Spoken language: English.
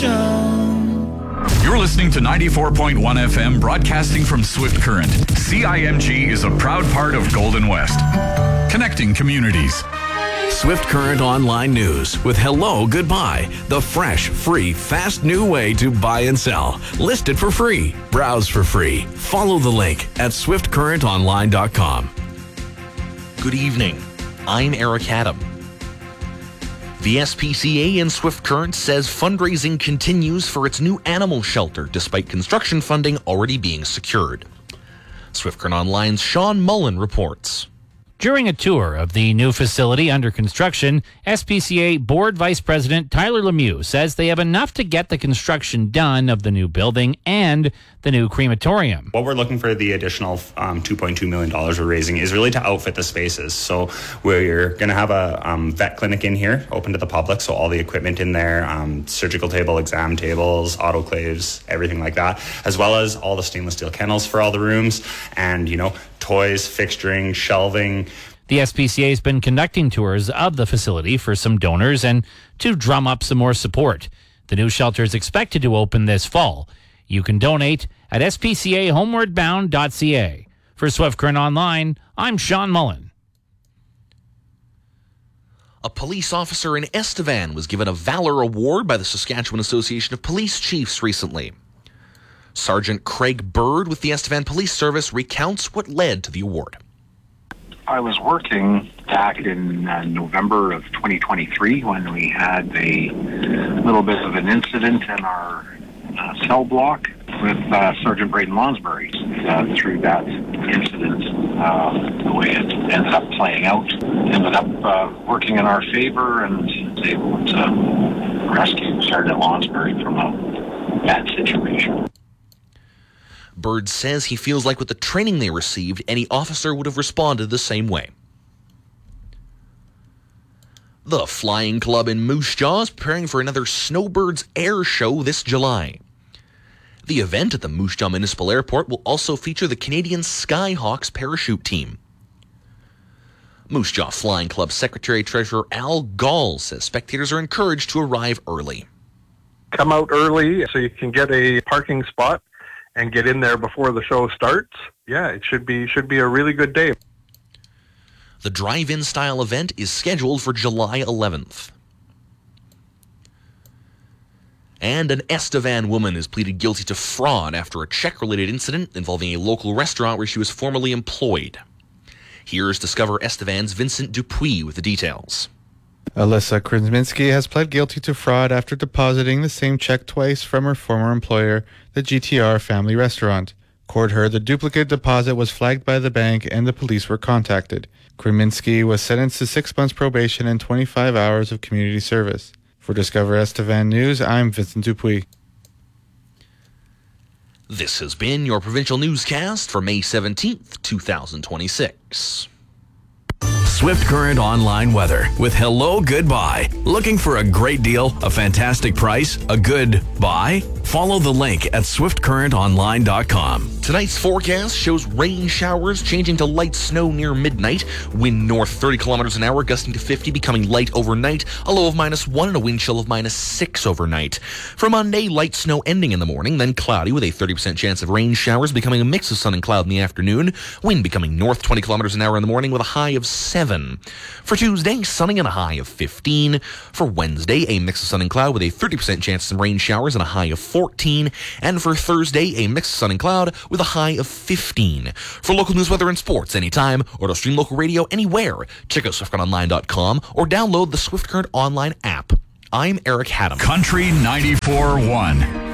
You're listening to 94.1 FM, broadcasting from Swift Current. CIMG is a proud part of Golden West, connecting communities. Swift Current Online News with Hello Goodbye, the fresh, free, fast new way to buy and sell. List it for free, browse for free. Follow the link at swiftcurrentonline.com. Good evening. I'm Eric Adam. The SPCA in Swift Current says fundraising continues for its new animal shelter despite construction funding already being secured. Swift Current Online's Sean Mullen reports. During a tour of the new facility under construction, SPCA Board Vice President Tyler Lemieux says they have enough to get the construction done of the new building and the new crematorium. What we're looking for the additional $2.2 million we're raising is really to outfit the spaces. So we're going to have a vet clinic in here, open to the public, so all the equipment in there, surgical table, exam tables, autoclaves, everything like that, as well as all the stainless steel kennels for all the rooms and, toys, fixturing, shelving. The SPCA has been conducting tours of the facility for some donors and to drum up some more support. The new shelter is expected to open this fall. You can donate at spcahomewardbound.ca. For Swift Current Online, I'm Sean Mullen. A police officer in Estevan was given a Valor Award by the Saskatchewan Association of Police Chiefs recently. Sergeant Craig Bird with the Estevan Police Service recounts what led to the award. I was working back in November of 2023 when we had a little bit of an incident in our cell block with Sergeant Braden Lonsbury. Through that incident, the way it ended up playing out, ended up working in our favor and was able to rescue Sergeant Lonsbury from a bad situation. Bird says he feels like with the training they received, any officer would have responded the same way. The Flying Club in Moose Jaw is preparing for another Snowbirds Air Show this July. The event at the Moose Jaw Municipal Airport will also feature the Canadian Skyhawks parachute team. Moose Jaw Flying Club Secretary-Treasurer Al Gall says spectators are encouraged to arrive early. Come out early so you can get a parking spot and get in there before the show starts. Yeah, it should be a really good day. The drive-in style event is scheduled for July 11th. And an Estevan woman is pleaded guilty to fraud after a check-related incident involving a local restaurant where she was formerly employed. Here's Discover Estevan's Vincent Dupuis with the details. Alyssa Krzyminski has pled guilty to fraud after depositing the same check twice from her former employer, the GTR Family Restaurant. Court heard the duplicate deposit was flagged by the bank and the police were contacted. Krzyminski was sentenced to 6 months probation and 25 hours of community service. For Discover Estevan News, I'm Vincent Dupuis. This has been your provincial newscast for May 17th, 2026. Swift Current Online Weather with Hello Goodbye. Looking for a great deal, a fantastic price, a good buy? Follow the link at swiftcurrentonline.com. Tonight's forecast shows rain showers changing to light snow near midnight. Wind north 30 kilometers an hour, gusting to 50, becoming light overnight. A low of -1 and a wind chill of -6 overnight. For Monday, light snow ending in the morning, then cloudy with a 30% chance of rain showers, becoming a mix of sun and cloud in the afternoon. Wind becoming north 20 kilometers an hour in the morning with a high of 7. For Tuesday, sunny and a high of 15. For Wednesday, a mix of sun and cloud with a 30% chance of some rain showers and a high of 14. And for Thursday, a mix of sun and cloud with a high of 15. For local news, weather, and sports anytime, or to stream local radio anywhere, check out SwiftCurrentOnline.com or download the Swift Current Online app. I'm Eric Haddam. Country 94.1.